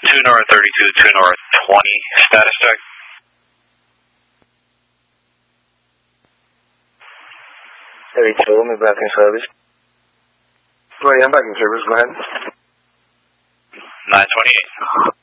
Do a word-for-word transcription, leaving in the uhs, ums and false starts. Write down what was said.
two north thirty-two, two north twenty, status check. thirty-two, let me back in service. Right, I'm back in service, go ahead. nine twenty-eight.